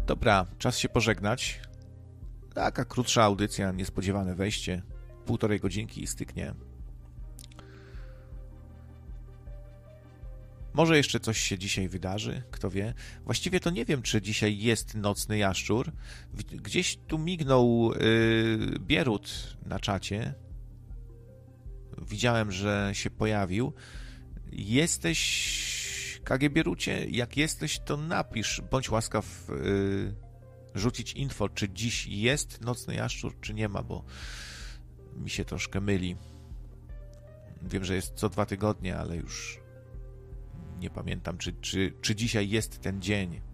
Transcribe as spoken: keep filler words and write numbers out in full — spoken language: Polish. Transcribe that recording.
Dobra, czas się pożegnać. Taka krótsza audycja, niespodziewane wejście. Półtorej godzinki i styknie. Może jeszcze coś się dzisiaj wydarzy, kto wie. Właściwie to nie wiem, czy dzisiaj jest nocny jaszczur. Gdzieś tu mignął yy, Bierut na czacie. Widziałem, że się pojawił. Jesteś, K G Bierucie? Jak jesteś, to napisz, bądź łaskaw yy, rzucić info, czy dziś jest nocny jaszczur, czy nie ma, bo mi się troszkę myli. Wiem, że jest co dwa tygodnie, ale już nie pamiętam, czy, czy, czy dzisiaj jest ten dzień.